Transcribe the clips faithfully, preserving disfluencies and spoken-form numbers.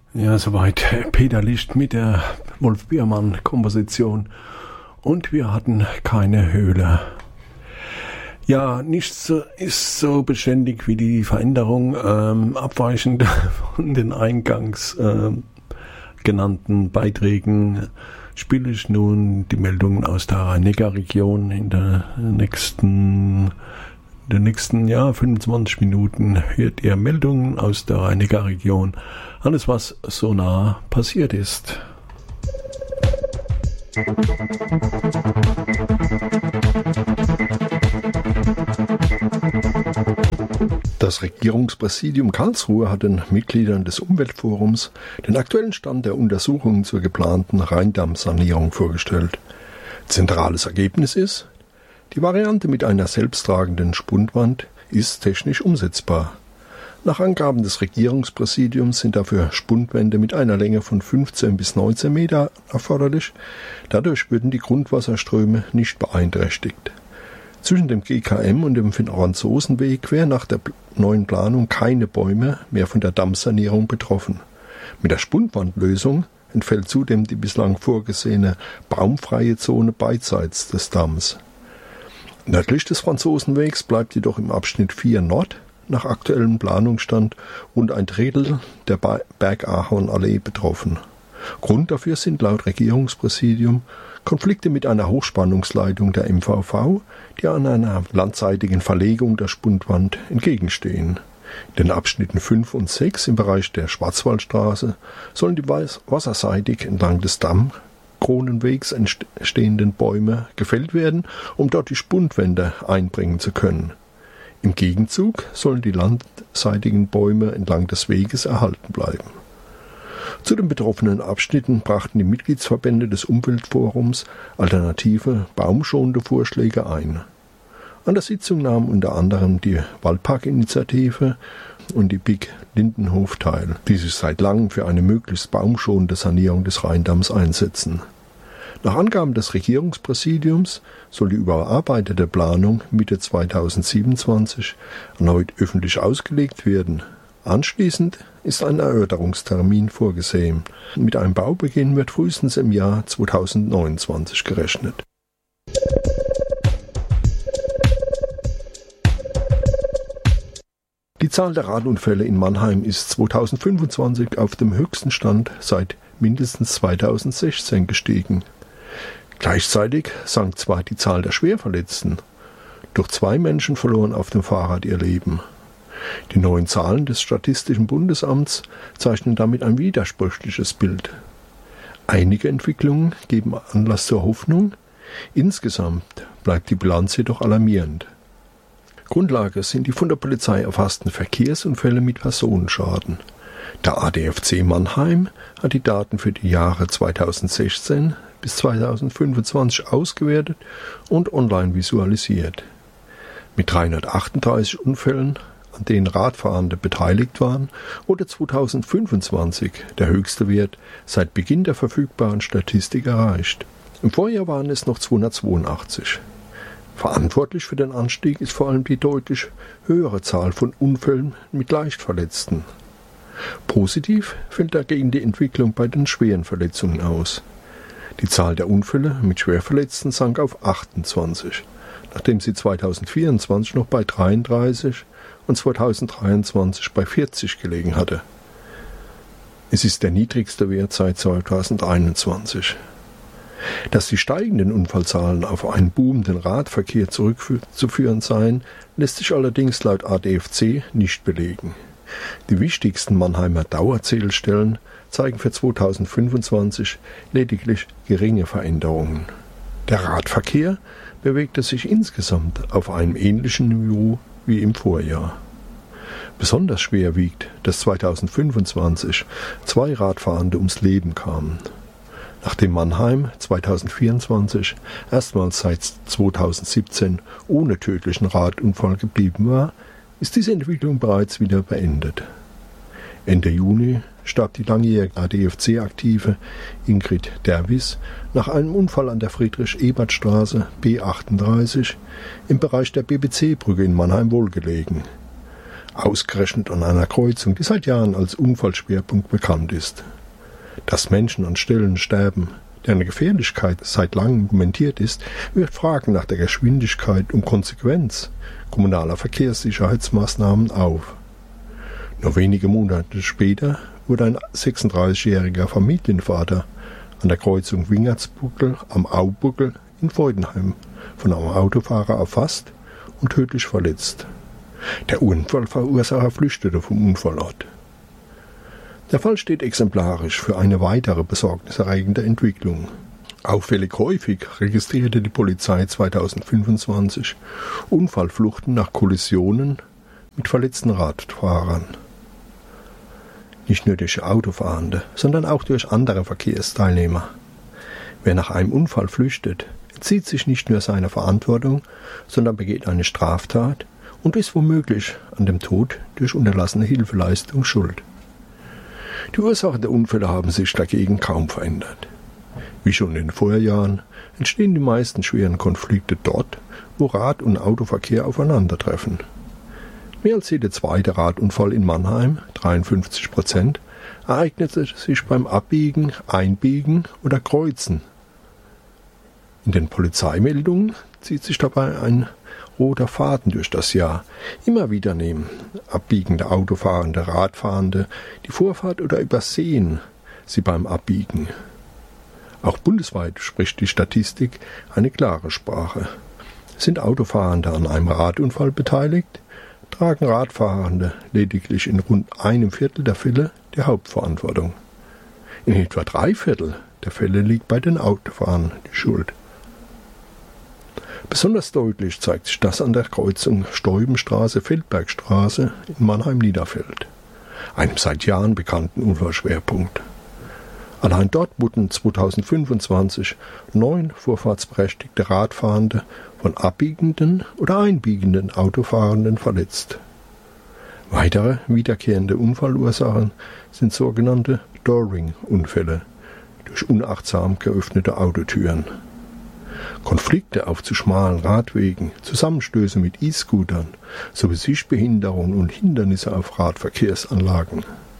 Ja, soweit Peter Licht mit der Wolf Biermann Komposition. Und wir hatten keine Höhle. Ja, nichts ist so beständig wie die Veränderung, ähm, abweichend von den eingangs ähm, genannten Beiträgen spiele ich nun die Meldungen aus der Rhein-Neckar-Region in der nächsten, in der nächsten ja, fünfundzwanzig Minuten hört ihr Meldungen aus der Rhein-Neckar-Region. Alles, was so nah passiert ist. Das Regierungspräsidium Karlsruhe hat den Mitgliedern des Umweltforums den aktuellen Stand der Untersuchungen zur geplanten Rheindamm-Sanierung vorgestellt. Zentrales Ergebnis ist, die Variante mit einer selbsttragenden Spundwand ist technisch umsetzbar. Nach Angaben des Regierungspräsidiums sind dafür Spundwände mit einer Länge von fünfzehn bis neunzehn Meter erforderlich. Dadurch würden die Grundwasserströme nicht beeinträchtigt. Zwischen dem G K M und dem Franzosenweg wären nach der neuen Planung keine Bäume mehr von der Dammsanierung betroffen. Mit der Spundwandlösung entfällt zudem die bislang vorgesehene baumfreie Zone beidseits des Damms. Nördlich des Franzosenwegs bleibt jedoch im Abschnitt vier Nord nach aktuellem Planungsstand rund ein Drittel der Bergahornallee betroffen. Grund dafür sind laut Regierungspräsidium Konflikte mit einer Hochspannungsleitung der M V V, die an einer landseitigen Verlegung der Spundwand entgegenstehen. In den Abschnitten fünf und sechs im Bereich der Schwarzwaldstraße sollen die wasserseitig entlang des Dammkronenwegs entstehenden Bäume gefällt werden, um dort die Spundwände einbringen zu können. Im Gegenzug sollen die landseitigen Bäume entlang des Weges erhalten bleiben. Zu den betroffenen Abschnitten brachten die Mitgliedsverbände des Umweltforums alternative, baumschonende Vorschläge ein. An der Sitzung nahmen unter anderem die Waldparkinitiative und die Big Lindenhof teil, die sich seit langem für eine möglichst baumschonende Sanierung des Rheindamms einsetzen. Nach Angaben des Regierungspräsidiums soll die überarbeitete Planung Mitte zweitausendsiebenundzwanzig erneut öffentlich ausgelegt werden. Anschließend ist ein Erörterungstermin vorgesehen. Mit einem Baubeginn wird frühestens im Jahr zweitausendneunundzwanzig gerechnet. Die Zahl der Radunfälle in Mannheim ist zweitausendfünfundzwanzig auf dem höchsten Stand seit mindestens zweitausendsechzehn gestiegen. Gleichzeitig sank zwar die Zahl der Schwerverletzten, doch zwei Menschen verloren auf dem Fahrrad ihr Leben. Die neuen Zahlen des Statistischen Bundesamts zeichnen damit ein widersprüchliches Bild. Einige Entwicklungen geben Anlass zur Hoffnung, insgesamt bleibt die Bilanz jedoch alarmierend. Grundlage sind die von der Polizei erfassten Verkehrsunfälle mit Personenschaden. Der A D F C Mannheim hat die Daten für die Jahre zweitausendsechzehn bis zweitausendfünfundzwanzig ausgewertet und online visualisiert. Mit dreihundertachtunddreißig Unfällen, an denen Radfahrende beteiligt waren, wurde zweitausendfünfundzwanzig der höchste Wert seit Beginn der verfügbaren Statistik erreicht. Im Vorjahr waren es noch zweihundertzweiundachtzig. Verantwortlich für den Anstieg ist vor allem die deutlich höhere Zahl von Unfällen mit Leichtverletzten. Positiv fällt dagegen die Entwicklung bei den schweren Verletzungen aus. Die Zahl der Unfälle mit Schwerverletzten sank auf achtundzwanzig, nachdem sie zweitausendvierundzwanzig noch bei dreiunddreißig und zweitausenddreiundzwanzig bei vierzig gelegen hatte. Es ist der niedrigste Wert seit zweitausendeinundzwanzig. Dass die steigenden Unfallzahlen auf einen boomenden Radverkehr zurückzuführen seien, lässt sich allerdings laut A D F C nicht belegen. Die wichtigsten Mannheimer Dauerzählstellen zeigen für zweitausendfünfundzwanzig lediglich geringe Veränderungen. Der Radverkehr bewegte sich insgesamt auf einem ähnlichen Niveau wie im Vorjahr. Besonders schwer wiegt, dass zweitausendfünfundzwanzig zwei Radfahrende ums Leben kamen. Nachdem Mannheim zweitausendvierundzwanzig erstmals seit zweitausendsiebzehn ohne tödlichen Radunfall geblieben war, ist diese Entwicklung bereits wieder beendet. Ende Juni starb die langjährige A D F C-Aktive Ingrid Derwis nach einem Unfall an der Friedrich-Ebert-Straße B achtunddreißig im Bereich der B B C-Brücke in Mannheim wohlgelegen. Ausgerechnet an einer Kreuzung, die seit Jahren als Unfallschwerpunkt bekannt ist. Dass Menschen an Stellen sterben, deren Gefährlichkeit seit langem dokumentiert ist, wirft Fragen nach der Geschwindigkeit und Konsequenz kommunaler Verkehrssicherheitsmaßnahmen auf. Nur wenige Monate später wurde ein sechsunddreißigjähriger Familienvater an der Kreuzung Wingertsbuckel am Aubuckel in Freudenheim von einem Autofahrer erfasst und tödlich verletzt. Der Unfallverursacher flüchtete vom Unfallort. Der Fall steht exemplarisch für eine weitere besorgniserregende Entwicklung. Auffällig häufig registrierte die Polizei zweitausendfünfundzwanzig Unfallfluchten nach Kollisionen mit verletzten Radfahrern. Nicht nur durch Autofahrende, sondern auch durch andere Verkehrsteilnehmer. Wer nach einem Unfall flüchtet, entzieht sich nicht nur seiner Verantwortung, sondern begeht eine Straftat und ist womöglich an dem Tod durch unterlassene Hilfeleistung schuld. Die Ursachen der Unfälle haben sich dagegen kaum verändert. Wie schon in den Vorjahren entstehen die meisten schweren Konflikte dort, wo Rad- und Autoverkehr aufeinandertreffen. Mehr als jeder zweite Radunfall in Mannheim, dreiundfünfzig Prozent, ereignete sich beim Abbiegen, Einbiegen oder Kreuzen. In den Polizeimeldungen zieht sich dabei ein roter Faden durch das Jahr. Immer wieder nehmen abbiegende Autofahrende, Radfahrende die Vorfahrt oder übersehen sie beim Abbiegen. Auch bundesweit spricht die Statistik eine klare Sprache. Sind Autofahrende an einem Radunfall beteiligt, tragen Radfahrende lediglich in rund einem Viertel der Fälle die Hauptverantwortung. In etwa drei Viertel der Fälle liegt bei den Autofahrern die Schuld. Besonders deutlich zeigt sich das an der Kreuzung Stäubenstraße-Feldbergstraße in Mannheim-Niederfeld, einem seit Jahren bekannten Unfallschwerpunkt. Allein dort wurden zweitausendfünfundzwanzig neun vorfahrtsberechtigte Radfahrende von abbiegenden oder einbiegenden Autofahrenden verletzt. Weitere wiederkehrende Unfallursachen sind sogenannte Doorring-Unfälle durch unachtsam geöffnete Autotüren. Konflikte auf zu schmalen Radwegen, Zusammenstöße mit E-Scootern sowie Sichtbehinderungen und Hindernisse auf Radverkehrsanlagen.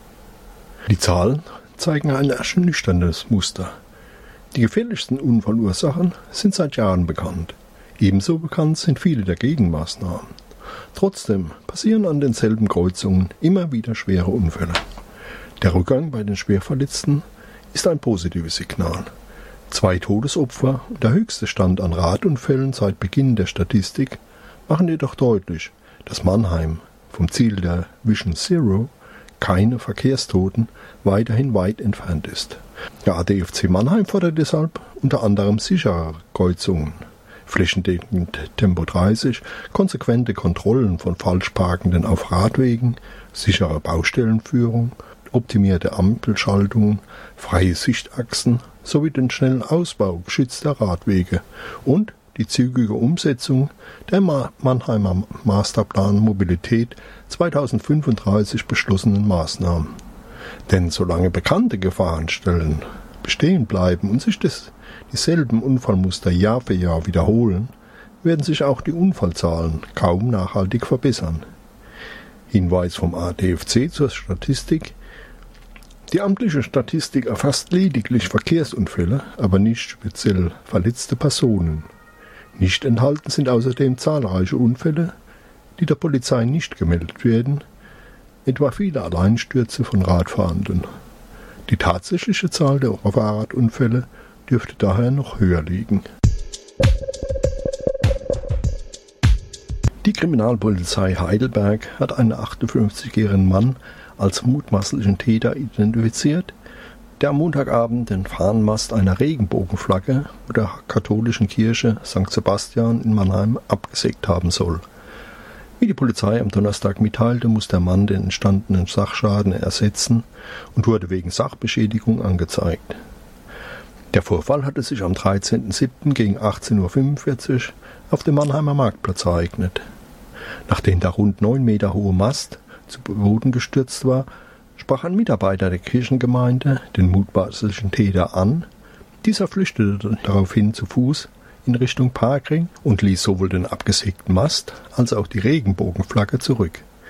Die Zahlen zeigen ein ernüchterndes Muster. Die gefährlichsten Unfallursachen sind seit Jahren bekannt. Ebenso bekannt sind viele der Gegenmaßnahmen. Trotzdem passieren an denselben Kreuzungen immer wieder schwere Unfälle. Der Rückgang bei den Schwerverletzten ist ein positives Signal. Zwei Todesopfer und der höchste Stand an Radunfällen seit Beginn der Statistik machen jedoch deutlich, dass Mannheim vom Ziel der Vision Zero, keine Verkehrstoten, weiterhin weit entfernt ist. Der A D F C Mannheim fordert deshalb unter anderem sicherere Kreuzungen, flächendeckend Tempo dreißig, konsequente Kontrollen von Falschparkenden auf Radwegen, sichere Baustellenführung, optimierte Ampelschaltungen, freie Sichtachsen sowie den schnellen Ausbau geschützter Radwege und die zügige Umsetzung der Mannheimer Masterplan Mobilität zweitausendfünfunddreißig beschlossenen Maßnahmen. Denn solange bekannte Gefahrenstellen bestehen bleiben und sich das, dieselben Unfallmuster Jahr für Jahr wiederholen, werden sich auch die Unfallzahlen kaum nachhaltig verbessern. Hinweis vom A D F C zur Statistik: Die amtliche Statistik erfasst lediglich Verkehrsunfälle, aber nicht speziell verletzte Personen. Nicht enthalten sind außerdem zahlreiche Unfälle, die der Polizei nicht gemeldet werden, etwa viele Alleinstürze von Radfahrenden. Die tatsächliche Zahl der Fahrradunfälle dürfte daher noch höher liegen. Die Kriminalpolizei Heidelberg hat einen achtundfünfzigjährigen Mann als mutmaßlichen Täter identifiziert, der am Montagabend den Fahnenmast einer Regenbogenflagge der katholischen Kirche Sankt Sebastian in Mannheim abgesägt haben soll. Wie die Polizei am Donnerstag mitteilte, muss der Mann den entstandenen Sachschaden ersetzen und wurde wegen Sachbeschädigung angezeigt. Der Vorfall hatte sich am dreizehnten siebten gegen achtzehn Uhr fünfundvierzig auf dem Mannheimer Marktplatz ereignet. Nachdem der rund neun Meter hohe Mast zu Boden gestürzt war, sprach ein Mitarbeiter der Kirchengemeinde den mutmaßlichen Täter an. Dieser flüchtete daraufhin zu Fuß in Richtung Parkring und ließ sowohl den abgesägten Mast als auch die Regenbogenflagge zurück.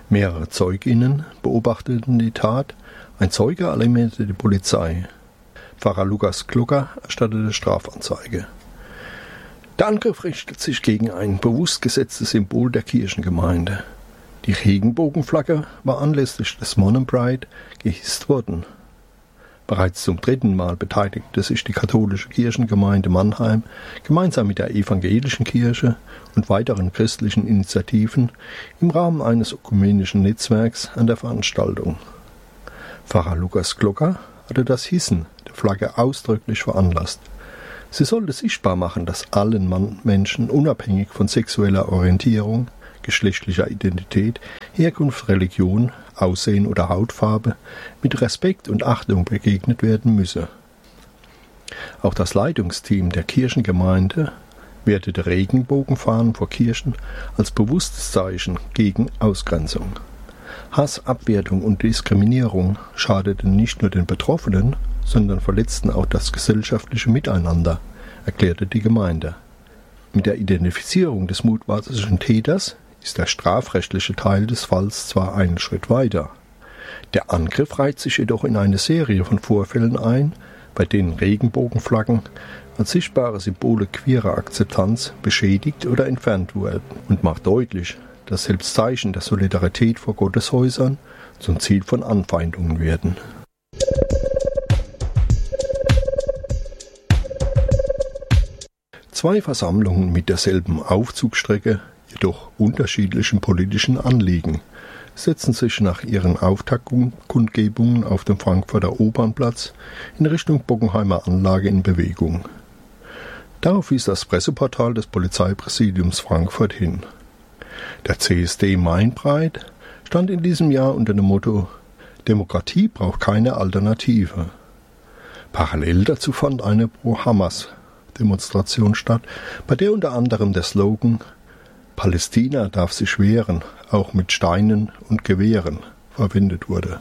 Mehrere ZeugInnen beobachteten die Tat, ein Zeuge alarmierte die Polizei. Pfarrer Lukas Glocker erstattete Strafanzeige. Der Angriff richtet sich gegen ein bewusst gesetztes Symbol der Kirchengemeinde. Die Regenbogenflagge war anlässlich des Monem Pride gehisst worden. Bereits zum dritten Mal beteiligte sich die katholische Kirchengemeinde Mannheim gemeinsam mit der evangelischen Kirche und weiteren christlichen Initiativen im Rahmen eines ökumenischen Netzwerks an der Veranstaltung. Pfarrer Lukas Glocker hatte das Hissen der Flagge ausdrücklich veranlasst. Sie sollte sichtbar machen, dass allen Mann Menschen unabhängig von sexueller Orientierung, geschlechtlicher Identität, Herkunft, Religion, Aussehen oder Hautfarbe mit Respekt und Achtung begegnet werden müsse. Auch das Leitungsteam der Kirchengemeinde wertete Regenbogenfahnen vor Kirchen als bewusstes Zeichen gegen Ausgrenzung. Hass, Abwertung und Diskriminierung schadeten nicht nur den Betroffenen, sondern verletzten auch das gesellschaftliche Miteinander, erklärte die Gemeinde. Mit der Identifizierung des mutmaßlichen Täters ist der strafrechtliche Teil des Falls zwar einen Schritt weiter. Der Angriff reiht sich jedoch in eine Serie von Vorfällen ein, bei denen Regenbogenflaggen als sichtbare Symbole queerer Akzeptanz beschädigt oder entfernt wurden und macht deutlich, dass selbst Zeichen der Solidarität vor Gotteshäusern zum Ziel von Anfeindungen werden. Zwei Versammlungen mit derselben Aufzugstrecke, jedoch unterschiedlichen politischen Anliegen, setzen sich nach ihren Auftaktkundgebungen auf dem Frankfurter Opernplatz in Richtung Bockenheimer Anlage in Bewegung. Darauf wies das Presseportal des Polizeipräsidiums Frankfurt hin. Der C S D Mainbreit stand in diesem Jahr unter dem Motto »Demokratie braucht keine Alternative«. Parallel dazu fand eine Pro-Hamas-Demonstration statt, bei der unter anderem der Slogan »Palästina darf sich wehren, auch mit Steinen und Gewehren« verwendet wurde.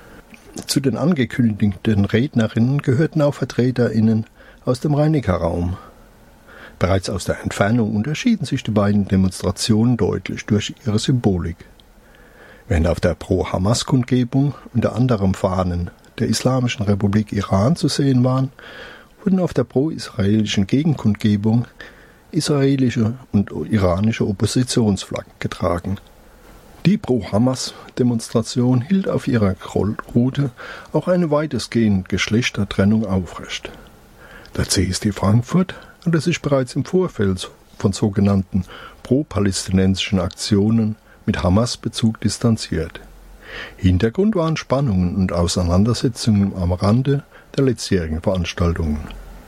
Zu den angekündigten Rednerinnen gehörten auch VertreterInnen aus dem Rhein-Neckar-Raum. Bereits aus der Entfernung unterschieden sich die beiden Demonstrationen deutlich durch ihre Symbolik. Während auf der Pro-Hamas-Kundgebung unter anderem Fahnen der Islamischen Republik Iran zu sehen waren, wurden auf der pro-israelischen Gegenkundgebung israelische und iranische Oppositionsflaggen getragen. Die Pro-Hamas-Demonstration hielt auf ihrer Route auch eine weitestgehend Geschlechtertrennung aufrecht. Der C S D Frankfurt hatte sich bereits im Vorfeld von sogenannten pro-palästinensischen Aktionen mit Hamas-Bezug distanziert. Hintergrund waren Spannungen und Auseinandersetzungen am Rande der letztjährigen Veranstaltungen.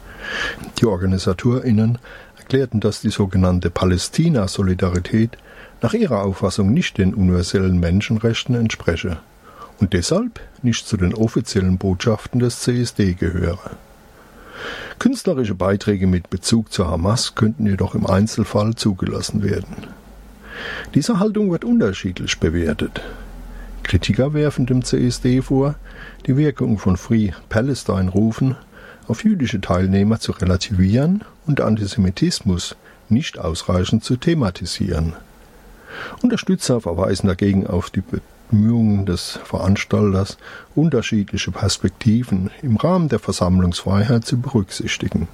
Die OrganisatorInnen erklärten, dass die sogenannte Palästina-Solidarität nach ihrer Auffassung nicht den universellen Menschenrechten entspreche und deshalb nicht zu den offiziellen Botschaften des C S D gehöre. Künstlerische Beiträge mit Bezug zur Hamas könnten jedoch im Einzelfall zugelassen werden. Diese Haltung wird unterschiedlich bewertet. Kritiker werfen dem C S D vor, die Wirkung von Free Palestine-Rufen auf jüdische Teilnehmer zu relativieren und Antisemitismus nicht ausreichend zu thematisieren. Unterstützer verweisen dagegen auf die Bemühungen des Veranstalters, unterschiedliche Perspektiven im Rahmen der Versammlungsfreiheit zu berücksichtigen.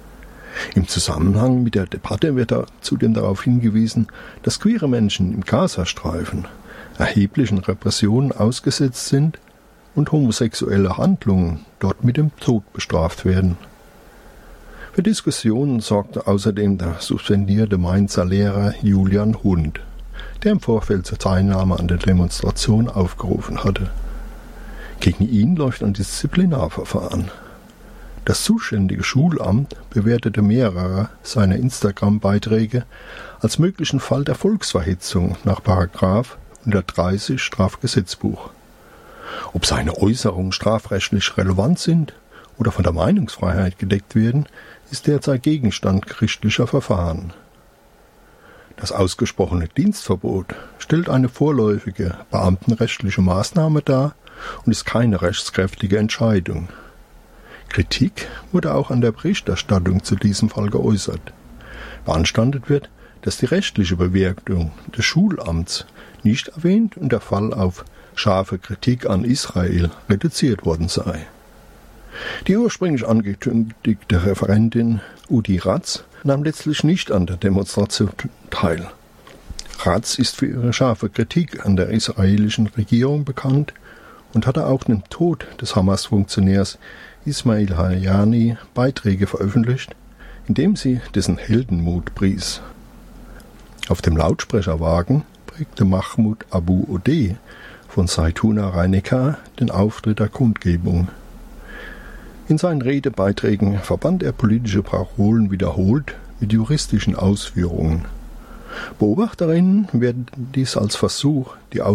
Im Zusammenhang mit der Debatte wird zudem darauf hingewiesen, dass queere Menschen im Gazastreifen erheblichen Repressionen ausgesetzt sind und homosexuelle Handlungen dort mit dem Tod bestraft werden. Für Diskussionen sorgte außerdem der suspendierte Mainzer Lehrer Julian Hund, der im Vorfeld zur Teilnahme an der Demonstration aufgerufen hatte. Gegen ihn läuft ein Disziplinarverfahren. Das zuständige Schulamt bewertete mehrere seiner Instagram-Beiträge als möglichen Fall der Volksverhetzung nach Paragraph hundertdreißig Strafgesetzbuch. Ob seine Äußerungen strafrechtlich relevant sind oder von der Meinungsfreiheit gedeckt werden, ist derzeit Gegenstand gerichtlicher Verfahren. Das ausgesprochene Dienstverbot stellt eine vorläufige beamtenrechtliche Maßnahme dar und ist keine rechtskräftige Entscheidung. Kritik wurde auch an der Berichterstattung zu diesem Fall geäußert. Beanstandet wird, dass die rechtliche Bewertung des Schulamts nicht erwähnt und der Fall auf scharfe Kritik an Israel reduziert worden sei. Die ursprünglich angekündigte Referentin Udi Ratz nahm letztlich nicht an der Demonstration teil. Ratz ist für ihre scharfe Kritik an der israelischen Regierung bekannt und hatte auch dem Tod des Hamas-Funktionärs Ismail Haniyeh Beiträge veröffentlicht, in dem sie dessen Heldenmut pries. Auf dem Lautsprecherwagen prägte Mahmoud Abu Odeh von Zaytuna Rhein-Neckar den Auftritt der Kundgebung. In seinen Redebeiträgen verband er politische Parolen wiederholt mit juristischen Ausführungen. Beobachterinnen werden dies als Versuch, die